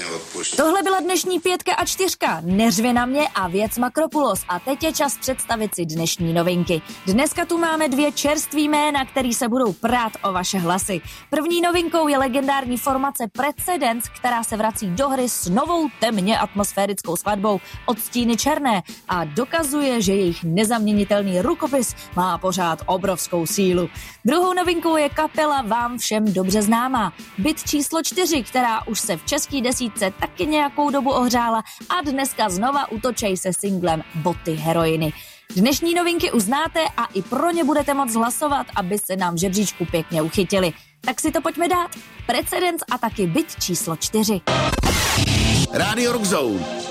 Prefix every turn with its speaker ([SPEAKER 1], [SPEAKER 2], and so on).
[SPEAKER 1] Tohle byla dnešní 5 a 4. Neřvi na mě a věc Makropulos. A teď je čas představit si dnešní novinky. Dneska tu máme 2 čerstvý jména, který se budou prát o vaše hlasy. První novinkou je legendární formace Precedens, která se vrací do hry s novou temně atmosférickou skladbou Od stíny černé a dokazuje, že jejich nezaměnitelný rukopis má pořád obrovskou sílu. Druhou novinkou je kapela vám všem dobře známá Byt číslo 4, která už se v české desítce taky nějakou dobu ohřála a dneska znova útočej se singlem Boty heroiny. Dnešní novinky uznáte a i pro ně budete moct hlasovat, aby se nám v žebříčku pěkně uchytili. Tak si to pojďme dát. Precedens a taky Byt číslo 4.
[SPEAKER 2] Radio Rock Zone.